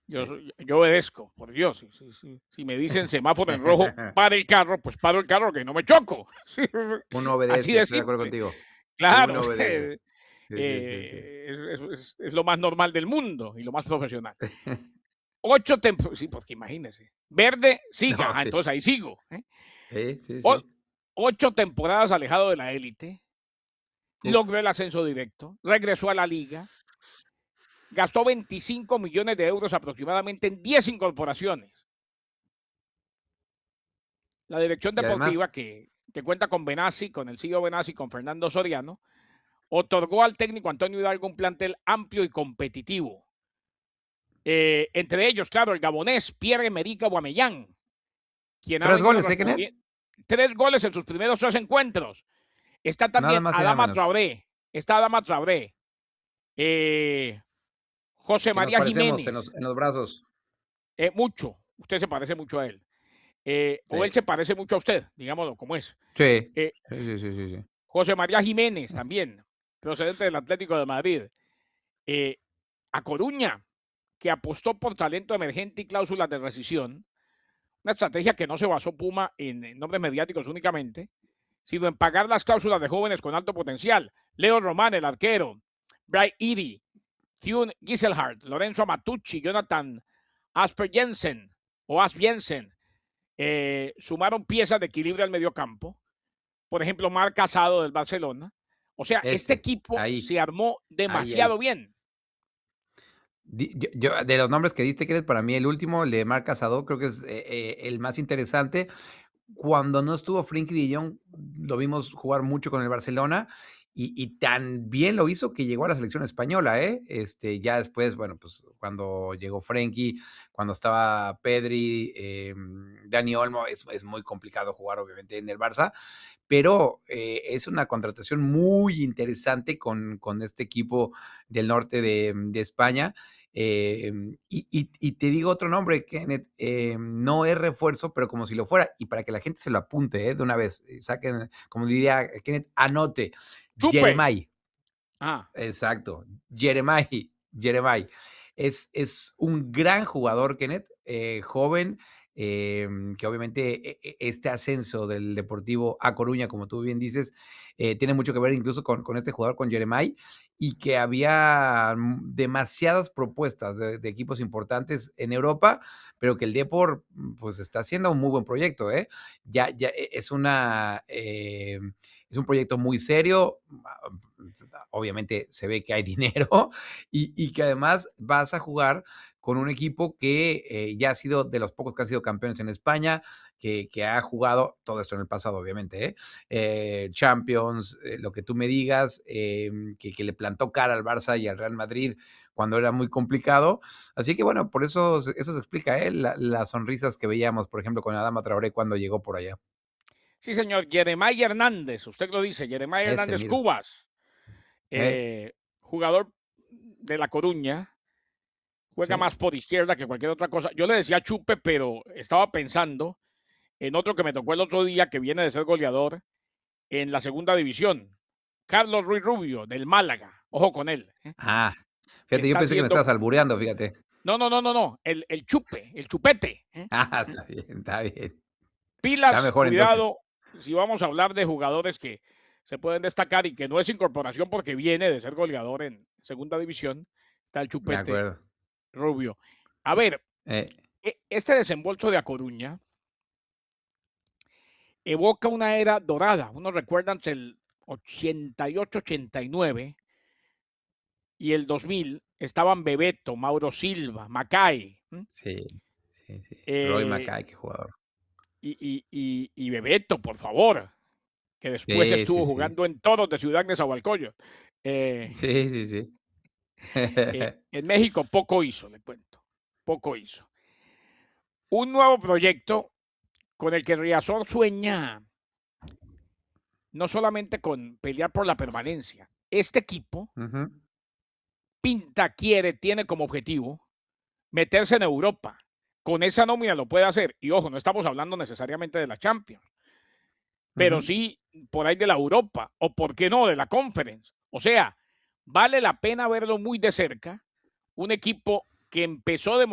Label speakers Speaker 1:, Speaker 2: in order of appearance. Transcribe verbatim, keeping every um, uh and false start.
Speaker 1: Yo,
Speaker 2: Sí.
Speaker 1: soy- yo obedezco, por Dios. Si, si- si- si me dicen semáforo en rojo, para el carro, pues paro el carro que no me choco.
Speaker 2: Uno
Speaker 1: Así
Speaker 2: obedece,
Speaker 1: de
Speaker 2: estoy de acuerdo
Speaker 1: simple.
Speaker 2: contigo.
Speaker 1: Claro,
Speaker 2: Uno obedece.
Speaker 1: eh,
Speaker 2: Sí, sí, sí, sí.
Speaker 1: es, es- es- es lo más normal del mundo y lo más profesional. Ocho temporadas, sí, porque imagínese. Verde, siga.
Speaker 2: No,
Speaker 1: Ah,
Speaker 2: sí.
Speaker 1: entonces ahí sigo. ¿eh?
Speaker 2: Sí, sí,
Speaker 1: O-
Speaker 2: sí.
Speaker 1: ocho temporadas alejado de la élite, logró
Speaker 2: Uf.
Speaker 1: el ascenso directo, regresó a la liga, gastó veinticinco millones de euros aproximadamente en diez incorporaciones. La dirección
Speaker 2: Y además,
Speaker 1: deportiva, que, que cuenta con Benassi, con el C E O Benassi, con Fernando Soriano, otorgó al técnico Antonio Hidalgo un plantel amplio y competitivo. Eh, entre ellos, claro, el gabonés Pierre-Emerick Aubameyang, quien ha
Speaker 2: tres
Speaker 1: venido
Speaker 2: goles, ¿eh, Kenneth?
Speaker 1: respondiendo tres goles en sus primeros tres encuentros. Está
Speaker 2: Nada
Speaker 1: también
Speaker 2: más y nada
Speaker 1: Adama
Speaker 2: menos.
Speaker 1: Traoré, está Adama Traoré, eh, José
Speaker 2: Que nos
Speaker 1: María
Speaker 2: parecemos en
Speaker 1: Jiménez,
Speaker 2: los, en los brazos.
Speaker 1: eh, mucho, usted se parece mucho a él, eh, o él
Speaker 2: Sí.
Speaker 1: se parece mucho a usted, digámoslo como es.
Speaker 2: Sí.
Speaker 1: Eh,
Speaker 2: Sí, sí, sí, sí, sí.
Speaker 1: José María Jiménez también, procedente del Atlético de Madrid. Eh, a Coruña, que apostó por talento emergente y cláusulas de rescisión, una estrategia que no se basó Puma en, en nombres mediáticos únicamente, sino en pagar las cláusulas de jóvenes con alto potencial. Leo Román, el arquero, Bright Eady, Thune Giselhardt, Lorenzo Amatucci, Jonathan Asper Jensen o Asp Jensen, eh, sumaron piezas de equilibrio al mediocampo. Por ejemplo, Marc Casado del Barcelona. O sea, este
Speaker 2: Ese.
Speaker 1: equipo
Speaker 2: Ahí.
Speaker 1: se armó
Speaker 2: Ahí,
Speaker 1: demasiado
Speaker 2: ahí.
Speaker 1: bien.
Speaker 2: Di- Yo, yo- de los nombres que diste, Kenneth, para mí el último, Lemar Casado, creo que es eh, eh, el más interesante. Cuando no estuvo Frenkie de Jong, lo vimos jugar mucho con el Barcelona y, y tan bien lo hizo que llegó a la selección española, ¿eh? Este, ya después, bueno, pues cuando llegó Frenkie, cuando estaba Pedri, eh, Dani Olmo, es, es muy complicado jugar obviamente en el Barça, pero eh, es una contratación muy interesante con, con este equipo del norte de, de España. Eh, y, y, y, te digo otro nombre, Kenneth, eh, no es refuerzo, pero como si lo fuera, y para que la gente se lo apunte eh, de una vez, saquen, como diría Kenneth, anote,
Speaker 1: Chupe.
Speaker 2: Jeremai,
Speaker 1: Ah,
Speaker 2: exacto, Jeremai, Jeremai, es, es un gran jugador, Kenneth, eh, joven, eh, que obviamente este ascenso del Deportivo A Coruña, como tú bien dices, eh, tiene mucho que ver incluso con, con este jugador, con Jeremai, y que había demasiadas propuestas de, de, equipos importantes en Europa, pero que el Depor pues está haciendo un muy buen proyecto, ¿eh? Ya, ya es una eh, es un proyecto muy serio, obviamente se ve que hay dinero y, y que además vas a jugar con un equipo que eh, ya ha sido de los pocos que han sido campeones en España, que, que ha jugado, todo esto en el pasado obviamente, ¿eh? Eh, Champions, eh, lo que tú me digas, eh, que, que le plantó cara al Barça y al Real Madrid cuando era muy complicado. Así que bueno, por eso, eso se explica, ¿eh? La, las sonrisas que veíamos, por ejemplo, con Adama Traoré cuando llegó por allá.
Speaker 1: sí, señor. Jeremai Hernández, usted lo dice, Jeremai
Speaker 2: Ese,
Speaker 1: Hernández
Speaker 2: mira.
Speaker 1: Cubas,
Speaker 2: Eh,
Speaker 1: eh, jugador de La Coruña, juega
Speaker 2: sí.
Speaker 1: más por izquierda que cualquier otra cosa. Yo le decía Chupe, pero estaba pensando en otro que me tocó el otro día, que viene de ser goleador en la segunda división. Carlos Ruiz Rubio, del Málaga. Ojo con él. ¿eh?
Speaker 2: Ah, fíjate, yo
Speaker 1: Está
Speaker 2: pensé que me
Speaker 1: haciendo.
Speaker 2: estabas albureando, fíjate.
Speaker 1: No, no, no, no, no. El, el chupe, el chupete. ¿eh?
Speaker 2: Ah, está bien, está bien. Está
Speaker 1: Pilas,
Speaker 2: mejor entonces.
Speaker 1: cuidado, si vamos a hablar de jugadores que se pueden destacar y que no es incorporación porque viene de ser goleador en segunda división, está el
Speaker 2: Me
Speaker 1: chupete
Speaker 2: acuerdo.
Speaker 1: Rubio. A ver,
Speaker 2: Eh,
Speaker 1: este desembolso de A Coruña evoca una era dorada. Uno recuerda entre el ochenta y ocho ochenta y nueve y el dos mil estaban Bebeto, Mauro Silva, Macay. ¿m?
Speaker 2: sí, sí, sí. Roy
Speaker 1: Eh,
Speaker 2: Mackay, qué jugador.
Speaker 1: y, y, y, y Bebeto, por favor, que después
Speaker 2: Sí, sí,
Speaker 1: estuvo
Speaker 2: sí.
Speaker 1: jugando en toros de Ciudad de Zahualcoyo. Eh,
Speaker 2: Sí, sí, sí.
Speaker 1: eh, en México poco hizo, le cuento. Poco hizo. Un nuevo proyecto con el que Riazor sueña no solamente con pelear por la permanencia. Este equipo
Speaker 2: uh-huh.
Speaker 1: pinta, quiere, tiene como objetivo meterse en Europa. Con esa nómina lo puede hacer. Y ojo, no estamos hablando necesariamente de la Champions, pero
Speaker 2: Uh-huh.
Speaker 1: sí por ahí de la Europa, o por qué no, de la Conference. O sea, vale la pena verlo muy de cerca. Un equipo que empezó de